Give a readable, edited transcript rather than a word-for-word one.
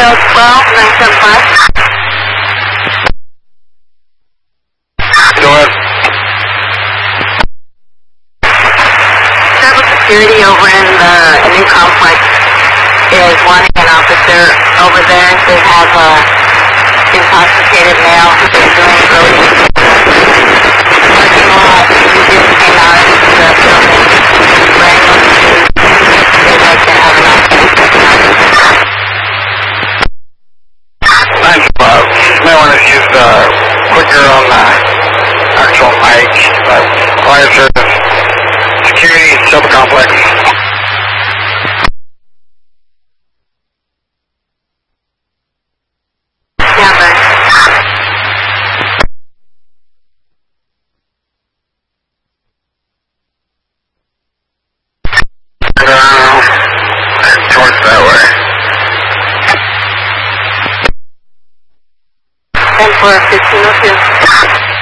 Go ahead. Tribal security over in the new complex is wanting an officer over there. They have a intoxicated male who's been doing loading in the parking lot. He just came out of the building wearing those shoes. They'd like to have an officer. Thanks, Bob. You may want to use quicker on the actual mic. Fire service, security, sub-complex. Towards that way. 10-4, 1502.